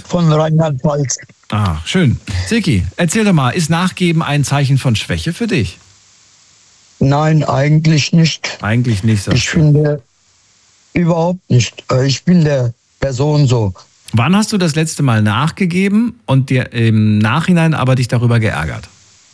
von Rheinland-Pfalz. Ah, schön. Silki, erzähl doch mal, ist Nachgeben ein Zeichen von Schwäche für dich? Nein, eigentlich nicht. Eigentlich nicht, sagst Ich finde, überhaupt nicht. Ich bin der Person so. Wann hast du das letzte Mal nachgegeben und dir im Nachhinein aber dich darüber geärgert?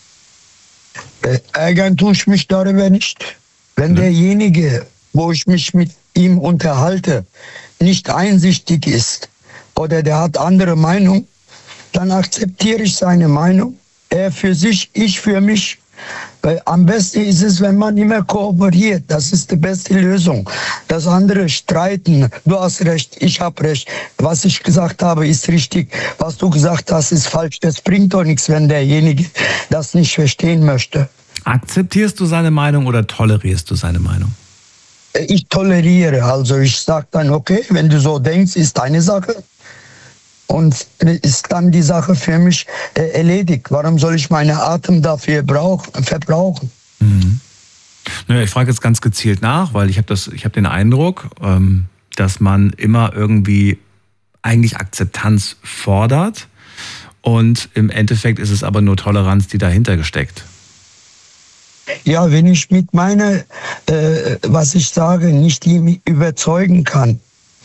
Ärgern tue ich mich darüber nicht. Wenn derjenige, wo ich mich mit ihm unterhalte, nicht einsichtig ist oder der hat andere Meinung, dann akzeptiere ich seine Meinung. Er für sich, ich für mich. Weil am besten ist es, wenn man immer kooperiert. Das ist die beste Lösung. Das andere streiten. Du hast recht, ich habe recht. Was ich gesagt habe, ist richtig. Was du gesagt hast, ist falsch. Das bringt doch nichts, wenn derjenige das nicht verstehen möchte. Akzeptierst du seine Meinung oder tolerierst du seine Meinung? Ich toleriere. Also ich sage dann, okay, wenn du so denkst, ist deine Sache. Und ist dann die Sache für mich erledigt. Warum soll ich meine Atem dafür verbrauchen? Mhm. Naja, ich frage jetzt ganz gezielt nach, weil ich habe den Eindruck, dass man immer irgendwie eigentlich Akzeptanz fordert und im Endeffekt ist es aber nur Toleranz, die dahinter gesteckt. Ja, wenn ich mit meiner, was ich sage, nicht die überzeugen kann,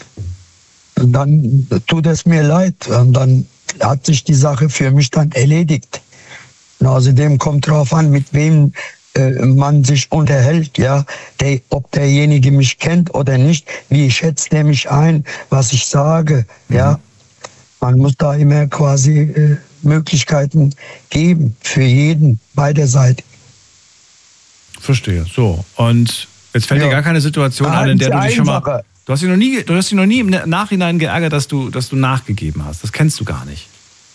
dann tut es mir leid. Und dann hat sich die Sache für mich dann erledigt. Und außerdem kommt drauf an, mit wem man sich unterhält. Ja, ob derjenige mich kennt oder nicht, wie schätzt der mich ein, was ich sage. Ja, man muss da immer quasi Möglichkeiten geben für jeden, beide Seiten. Verstehe. So, und jetzt fällt dir gar keine Situation ein, in der du dich schon mal... Du hast dich noch nie im Nachhinein geärgert, dass du nachgegeben hast. Das kennst du gar nicht.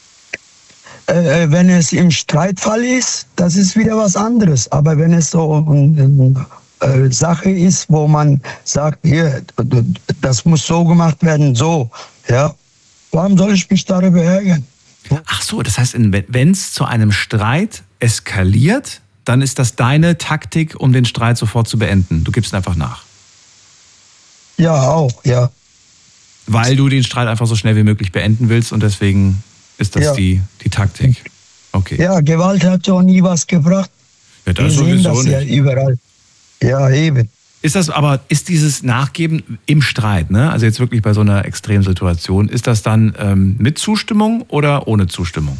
Wenn es im Streitfall ist, das ist wieder was anderes. Aber wenn es so eine Sache ist, wo man sagt, hier, das muss so gemacht werden, so, ja, warum soll ich mich darüber ärgern? Ach so, das heißt, wenn es zu einem Streit eskaliert, dann ist das deine Taktik, um den Streit sofort zu beenden. Du gibst einfach nach. Ja, auch, ja. Weil du den Streit einfach so schnell wie möglich beenden willst und deswegen ist das die Taktik. Okay. Ja, Gewalt hat ja auch nie was gebracht. Ja, das Wir sehen sowieso das nicht. Ja überall. Ja, eben. Ist dieses Nachgeben im Streit, ne? Also jetzt wirklich bei so einer Extremsituation, ist das dann mit Zustimmung oder ohne Zustimmung?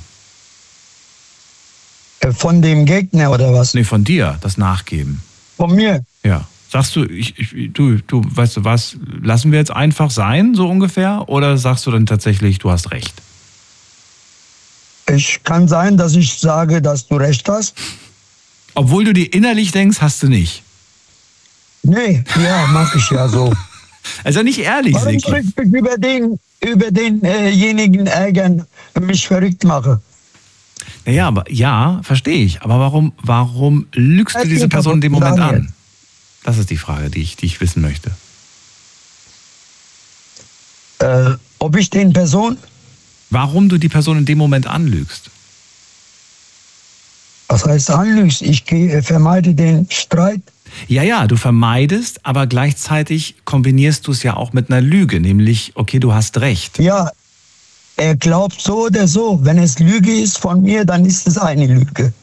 Von dem Gegner oder was? Nee, von dir, das Nachgeben. Von mir? Ja. Sagst du, du, weißt du was, lassen wir jetzt einfach sein, so ungefähr? Oder sagst du dann tatsächlich, du hast recht? Ich kann sein, dass ich sage, dass du recht hast. Obwohl du dir innerlich denkst, hast du nicht. Nee, ja, mache ich ja so. Also nicht ehrlich, warum soll ich mich über denjenigen ärgern und mich verrückt mache? Naja, aber ja, verstehe ich. Aber warum lügst du diese Person in dem Moment an? Das ist die Frage, die ich wissen möchte. Ob ich den Person? Warum du die Person in dem Moment anlügst? Was heißt anlügst? Ich vermeide den Streit. Ja, du vermeidest, aber gleichzeitig kombinierst du es ja auch mit einer Lüge, nämlich, okay, du hast recht. Ja, er glaubt so oder so. Wenn es Lüge ist von mir, dann ist es eine Lüge.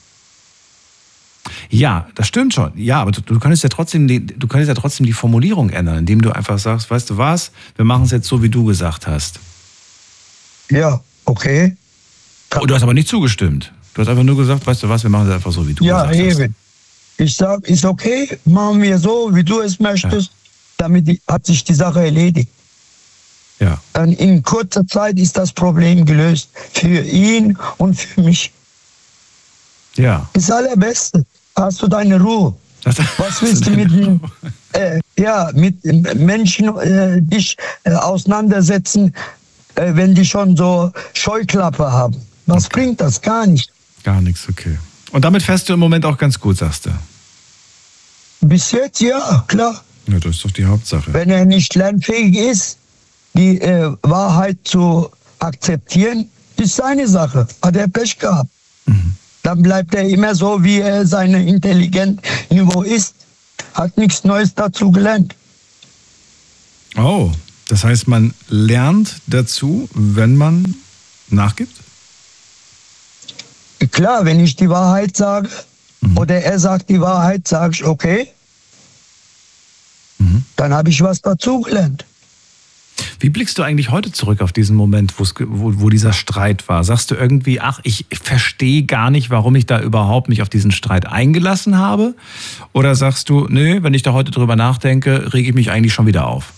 Ja, das stimmt schon. Ja, aber du könntest ja trotzdem die Formulierung ändern, indem du einfach sagst, weißt du was, wir machen es jetzt so, wie du gesagt hast. Ja, okay. Du hast aber nicht zugestimmt. Du hast einfach nur gesagt, weißt du was, wir machen es einfach so, wie du gesagt hast. Ja, eben. Ich sage, ist okay, machen wir so, wie du es möchtest. Ja. Damit hat sich die Sache erledigt. Ja. Dann in kurzer Zeit ist das Problem gelöst. Für ihn und für mich. Ja. Das Allerbeste. Hast du deine Ruhe. Was willst du mit Menschen dich auseinandersetzen, wenn die schon so Scheuklappe haben? Was bringt das? Gar nicht. Gar nichts, okay. Und damit fährst du im Moment auch ganz gut, sagst du? Bis jetzt ja, klar. Ja, das ist doch die Hauptsache. Wenn er nicht lernfähig ist, die Wahrheit zu akzeptieren, ist seine Sache. Hat er Pech gehabt. Mhm. Dann bleibt er immer so, wie er sein Intelligenzniveau ist. Hat nichts Neues dazu gelernt. Oh, Das heißt, man lernt dazu, wenn man nachgibt? Klar, wenn ich die Wahrheit sage oder er sagt die Wahrheit, sage ich okay. Dann habe ich was dazugelernt. Wie blickst du eigentlich heute zurück auf diesen Moment, wo dieser Streit war? Sagst du irgendwie, ach, ich verstehe gar nicht, warum ich da überhaupt mich auf diesen Streit eingelassen habe? Oder sagst du, nö, wenn ich da heute drüber nachdenke, rege ich mich eigentlich schon wieder auf?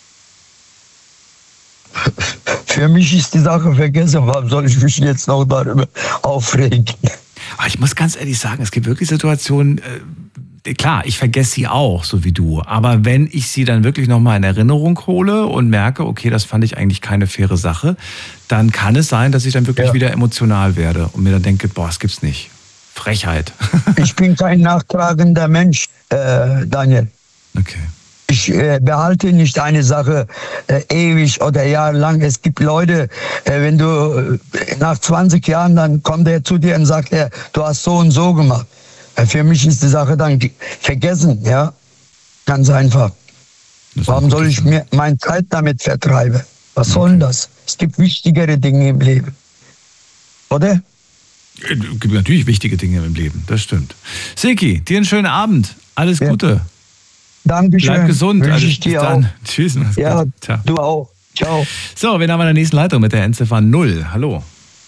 Für mich ist die Sache vergessen. Warum soll ich mich jetzt noch darüber aufregen? Aber ich muss ganz ehrlich sagen, es gibt wirklich Situationen, klar, ich vergesse sie auch, so wie du. Aber wenn ich sie dann wirklich nochmal in Erinnerung hole und merke, okay, das fand ich eigentlich keine faire Sache, dann kann es sein, dass ich dann wirklich wieder emotional werde und mir dann denke, boah, das gibt's nicht. Frechheit. Ich bin kein nachtragender Mensch, Daniel. Okay. Ich behalte nicht eine Sache ewig oder jahrelang. Es gibt Leute, wenn du nach 20 Jahren, dann kommt er zu dir und sagt, du hast so und so gemacht. Für mich ist die Sache dann vergessen, ja. Ganz einfach. Warum soll ich mir meine Zeit damit vertreiben? Was soll denn das? Es gibt wichtigere Dinge im Leben. Oder? Es gibt natürlich wichtige Dinge im Leben, das stimmt. Seki, dir einen schönen Abend. Alles Gute. Dankeschön. Bleib gesund. Wünsche ich dir auch. Tschüss. Ja, ciao. Du auch. Ciao. So, wir haben in der nächsten Leitung mit der Endziffer 0. Hallo.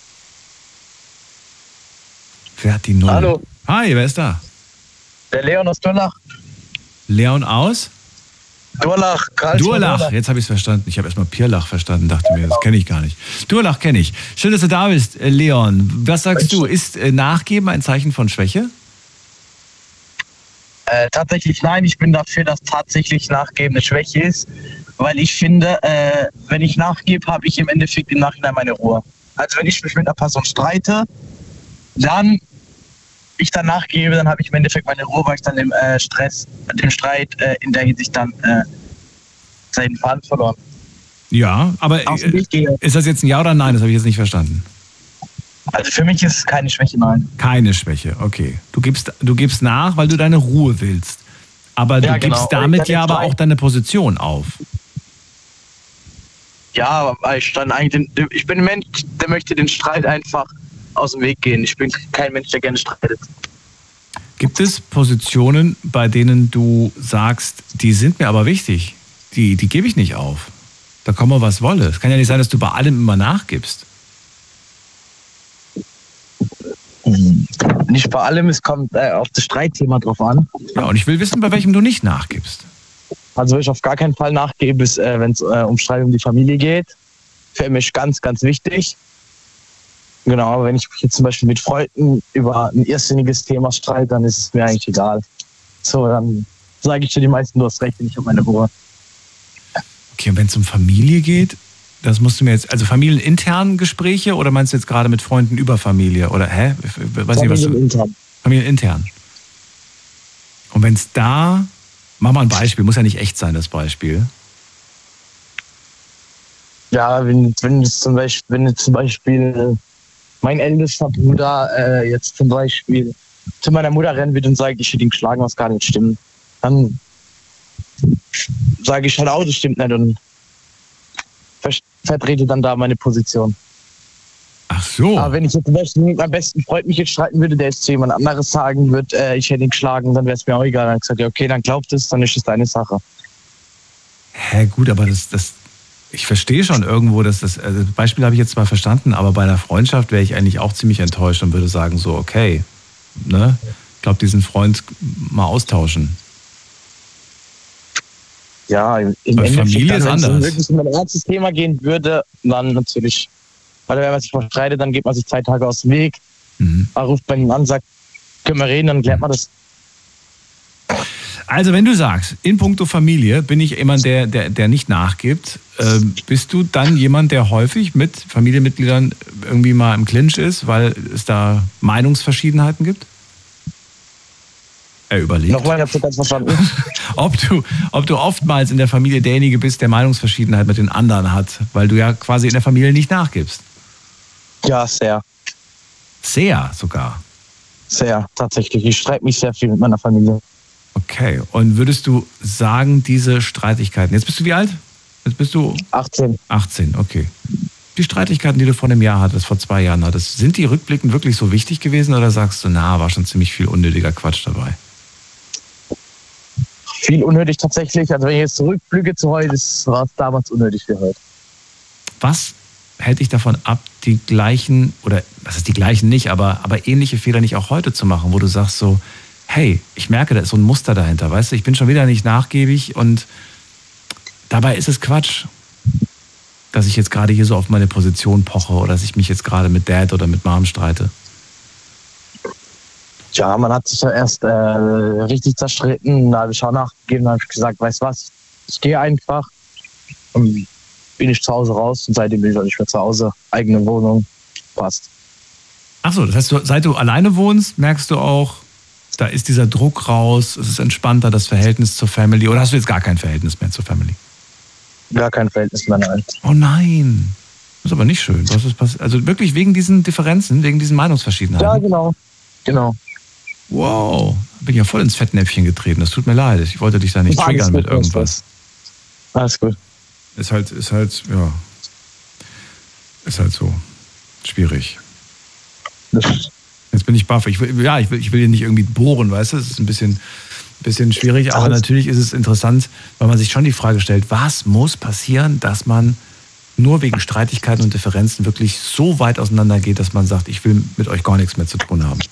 Wer hat die 0? Hallo. Hi, wer ist da? Der Leon aus Durlach. Leon aus? Durlach. Durlach, jetzt habe ich es verstanden. Ich habe erstmal Pirlach verstanden, dachte mir, das kenne ich gar nicht. Durlach kenne ich. Schön, dass du da bist, Leon. Was sagst du? Ist Nachgeben ein Zeichen von Schwäche? Tatsächlich nein. Ich bin dafür, dass tatsächlich Nachgeben eine Schwäche ist. Weil ich finde, wenn ich nachgebe, habe ich im Endeffekt im Nachhinein meine Ruhe. Also wenn ich mich mit einer Person streite, dann ich dann nachgebe, dann habe ich im Endeffekt meine Ruhe, weil ich dann im Streit in der Hinsicht dann seinen Faden verloren. Ja, aber ist das jetzt ein Ja oder Nein? Das habe ich jetzt nicht verstanden. Also für mich ist es keine Schwäche, nein. Keine Schwäche, okay. Du gibst nach, weil du deine Ruhe willst. Aber du gibst damit ja aber auch deine Position auf. Ja, weil ich bin ein Mensch, der möchte den Streit einfach aus dem Weg gehen. Ich bin kein Mensch, der gerne streitet. Gibt es Positionen, bei denen du sagst, die sind mir aber wichtig, die gebe ich nicht auf? Da komme was wolle. Es kann ja nicht sein, dass du bei allem immer nachgibst. Nicht bei allem, es kommt auf das Streitthema drauf an. Ja, und ich will wissen, bei welchem du nicht nachgibst. Also wenn ich auf gar keinen Fall nachgebe, wenn es um Streit um die Familie geht. Für mich ganz, ganz wichtig. Genau, aber wenn ich mich jetzt zum Beispiel mit Freunden über ein irrsinniges Thema streite, dann ist es mir eigentlich egal. So, dann sage ich zu den meisten, du hast recht, ich habe meine Ruhe. Okay, und wenn es um Familie geht, das musst du mir jetzt, also familieninternen Gespräche oder meinst du jetzt gerade mit Freunden über Familie? Oder Familienintern. Familienintern. Und wenn es da, mach mal ein Beispiel, muss ja nicht echt sein, das Beispiel. Ja, wenn jetzt zum Beispiel mein ältester Bruder jetzt zum Beispiel zu meiner Mutter rennen wird und sagt, ich hätte ihn geschlagen, was gar nicht stimmt, dann sage ich halt auch, das stimmt nicht und vertrete dann da meine Position. Ach so. Aber wenn ich jetzt zum Beispiel mit meinem besten Freund mich jetzt streiten würde, der jetzt zu jemand anderes sagen würde, ich hätte ihn geschlagen, dann wäre es mir auch egal. Dann habe ich gesagt, ja, okay, dann glaubt es, dann ist es deine Sache. Gut, aber ich verstehe schon irgendwo, dass das Beispiel habe ich jetzt zwar verstanden, aber bei einer Freundschaft wäre ich eigentlich auch ziemlich enttäuscht und würde sagen so, okay, ne, ich glaube, diesen Freund mal austauschen. Ja, im Familie ist anders. Wenn es wirklich um ein ernstes Thema gehen würde, dann natürlich, weil wenn man sich verstreitet, dann geht man sich 2 Tage aus dem Weg, man ruft bei ihm an, sagt, können wir reden, dann klärt man das. Also wenn du sagst, in puncto Familie bin ich jemand, der nicht nachgibt, bist du dann jemand, der häufig mit Familienmitgliedern irgendwie mal im Clinch ist, weil es da Meinungsverschiedenheiten gibt? Er überlegt. Nochmal, ich hab's nicht ganz verstanden. ob du oftmals in der Familie derjenige bist, der Meinungsverschiedenheit mit den anderen hat, weil du ja quasi in der Familie nicht nachgibst. Ja, sehr. Sehr sogar? Sehr, tatsächlich. Ich streite mich sehr viel mit meiner Familie. Okay, und würdest du sagen, diese Streitigkeiten, jetzt bist du wie alt? Jetzt bist du 18. 18, okay. Die Streitigkeiten, die du vor einem Jahr hattest, vor 2 Jahren hattest, sind die rückblickend wirklich so wichtig gewesen oder sagst du, war schon ziemlich viel unnötiger Quatsch dabei? Viel unnötig tatsächlich. Also wenn ich jetzt zurückblicke zu heute, war es damals unnötig für heute. Was hält dich davon ab, die gleichen, oder was ist die gleichen nicht, aber ähnliche Fehler nicht auch heute zu machen, wo du sagst so, hey, ich merke, da ist so ein Muster dahinter, weißt du, ich bin schon wieder nicht nachgiebig und dabei ist es Quatsch, dass ich jetzt gerade hier so auf meine Position poche oder dass ich mich jetzt gerade mit Dad oder mit Mom streite. Ja, man hat sich ja erst richtig zerstritten, da habe ich auch nachgegeben, da habe ich gesagt, weißt du was, ich gehe einfach und bin ich zu Hause raus und seitdem bin ich auch nicht mehr zu Hause, eigene Wohnung, passt. Achso, das heißt, seit du alleine wohnst, merkst du auch, da ist dieser Druck raus, es ist entspannter, das Verhältnis zur Family, oder hast du jetzt gar kein Verhältnis mehr zur Family? Gar kein Verhältnis mehr, nein. Oh nein, das ist aber nicht schön. Was ist passiert? Also wirklich wegen diesen Differenzen, wegen diesen Meinungsverschiedenheiten? Ja, genau. Wow, bin ja voll ins Fettnäpfchen getreten, das tut mir leid, ich wollte dich da nicht triggern mit irgendwas. Alles gut. Ist halt so schwierig. Jetzt bin ich baff. Ich will hier nicht irgendwie bohren, weißt du? Es ist ein bisschen schwierig, aber natürlich ist es interessant, weil man sich schon die Frage stellt, was muss passieren, dass man nur wegen Streitigkeiten und Differenzen wirklich so weit auseinandergeht, dass man sagt, ich will mit euch gar nichts mehr zu tun haben.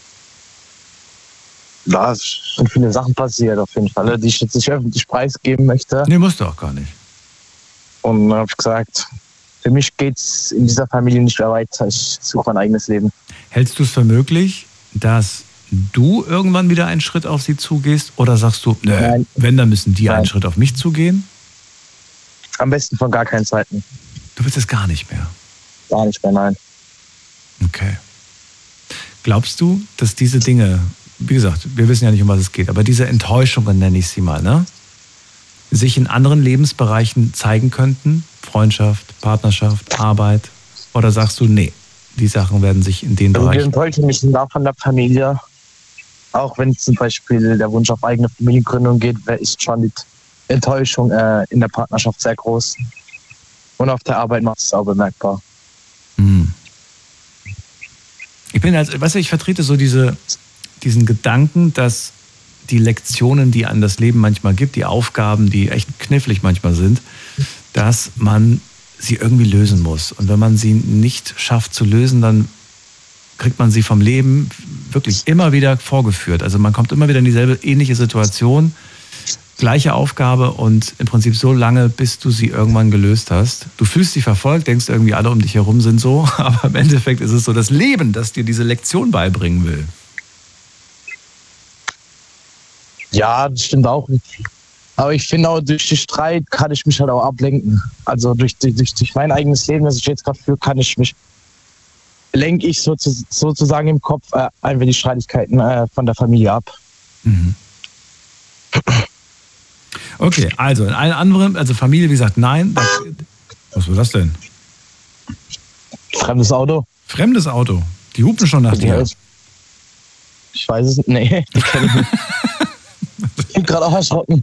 Da sind viele Sachen passiert auf jeden Fall, die ich jetzt nicht öffentlich preisgeben möchte. Nee, musst du auch gar nicht. Und dann habe ich gesagt, für mich geht's in dieser Familie nicht mehr weiter. Ich suche mein eigenes Leben. Hältst du es für möglich, dass du irgendwann wieder einen Schritt auf sie zugehst? Oder sagst du, Nein. Wenn, dann müssen die einen Schritt auf mich zugehen? Am besten von gar keinen Seiten. Du willst es gar nicht mehr? Gar nicht mehr, nein. Okay. Glaubst du, dass diese Dinge, wie gesagt, wir wissen ja nicht, um was es geht, aber diese Enttäuschungen, nenne ich sie mal, ne? Sich in anderen Lebensbereichen zeigen könnten? Freundschaft, Partnerschaft, Arbeit? Oder sagst du, nee, die Sachen werden sich in den Bereichen... Die Enttäuschung mich da von der Familie, auch wenn zum Beispiel der Wunsch auf eigene Familiengründung geht, ist schon die Enttäuschung in der Partnerschaft sehr groß. Und auf der Arbeit macht es auch bemerkbar. Ich vertrete so diesen Gedanken, dass die Lektionen, die einem das Leben manchmal gibt, die Aufgaben, die echt knifflig manchmal sind, dass man sie irgendwie lösen muss. Und wenn man sie nicht schafft zu lösen, dann kriegt man sie vom Leben wirklich immer wieder vorgeführt. Also man kommt immer wieder in dieselbe ähnliche Situation, gleiche Aufgabe und im Prinzip so lange, bis du sie irgendwann gelöst hast. Du fühlst dich verfolgt, denkst irgendwie alle um dich herum sind so, aber im Endeffekt ist es so das Leben, das dir diese Lektion beibringen will. Ja, das stimmt auch. Aber ich finde auch, durch den Streit kann ich mich halt auch ablenken. Also durch mein eigenes Leben, das ich jetzt gerade führe, lenke ich sozusagen im Kopf einfach die Streitigkeiten von der Familie ab. Mhm. Okay, also in allen anderen, also Familie, wie gesagt, nein. Was war das denn? Fremdes Auto. Fremdes Auto? Die hupen schon nach dir. Ich weiß es nicht. Nee, ich kenne nicht. Ich bin gerade auch erschrocken.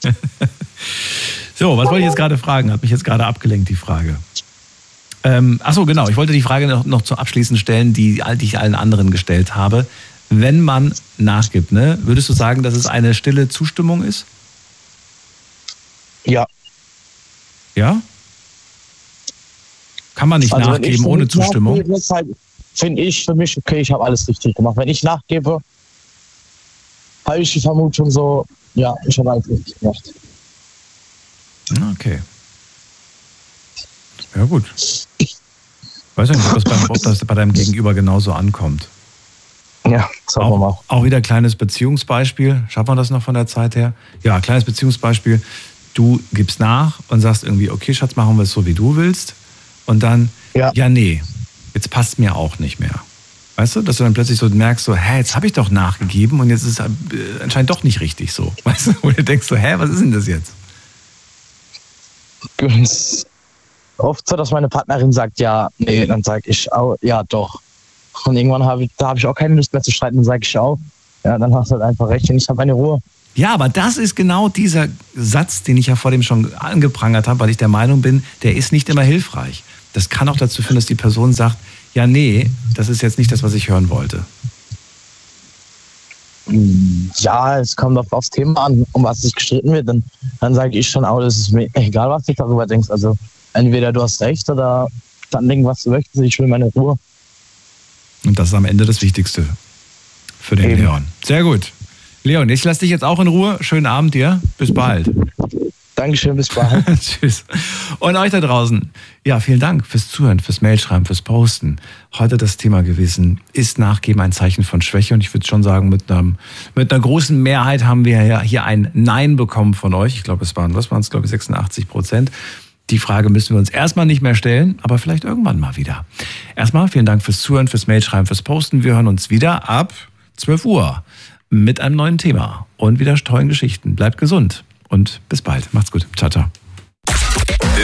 So, was wollte ich jetzt gerade fragen? Hat mich jetzt gerade abgelenkt, die Frage. Achso, genau. Ich wollte die Frage noch zum Abschließen stellen, die ich allen anderen gestellt habe. Wenn man nachgibt, ne, würdest du sagen, dass es eine stille Zustimmung ist? Ja. Ja? Kann man nicht nachgeben ohne Zustimmung? Finde ich für mich, okay, ich habe alles richtig gemacht. Wenn ich nachgebe, habe ich die Vermutung so, ja, ich habe alles richtig gemacht. Okay. Ja, gut. Weiß ja nicht, ob das bei deinem Gegenüber genauso ankommt. Ja, sagen wir mal. Auch wieder ein kleines Beziehungsbeispiel. Schaffen wir das noch von der Zeit her? Ja, kleines Beziehungsbeispiel. Du gibst nach und sagst irgendwie, okay, Schatz, machen wir es so, wie du willst. Und dann, ja nee, jetzt passt mir auch nicht mehr. Weißt du, dass du dann plötzlich so merkst, so, jetzt habe ich doch nachgegeben und jetzt ist es anscheinend doch nicht richtig so. Weißt du, wo du denkst so, was ist denn das jetzt? Oft so, dass meine Partnerin sagt, ja, nee, dann sage ich auch, ja, doch. Und irgendwann habe ich auch keine Lust mehr zu streiten, dann sage ich auch, ja, dann hast du halt einfach recht und ich habe meine Ruhe. Ja, aber das ist genau dieser Satz, den ich ja vor dem schon angeprangert habe, weil ich der Meinung bin, der ist nicht immer hilfreich. Das kann auch dazu führen, dass die Person sagt, ja, nee, das ist jetzt nicht das, was ich hören wollte. Ja, es kommt aufs Thema an, um was sich gestritten wird. Dann sage ich schon auch, es ist mir egal, was du darüber denkst. Also entweder du hast recht oder dann denk, was du möchtest. Ich will meine Ruhe. Und das ist am Ende das Wichtigste für den Leon. Sehr gut. Leon, ich lasse dich jetzt auch in Ruhe. Schönen Abend dir. Bis bald. Dankeschön, bis bald. Tschüss. Und euch da draußen, ja, vielen Dank fürs Zuhören, fürs Mailschreiben, fürs Posten. Heute das Thema gewesen, ist Nachgeben ein Zeichen von Schwäche? Und ich würde schon sagen, mit einer großen Mehrheit haben wir ja hier ein Nein bekommen von euch. Ich glaube, es waren 86%. Die Frage müssen wir uns erstmal nicht mehr stellen, aber vielleicht irgendwann mal wieder. Erstmal vielen Dank fürs Zuhören, fürs Mailschreiben, fürs Posten. Wir hören uns wieder ab 12 Uhr mit einem neuen Thema und wieder tollen Geschichten. Bleibt gesund. Und bis bald. Macht's gut. Ciao, ciao.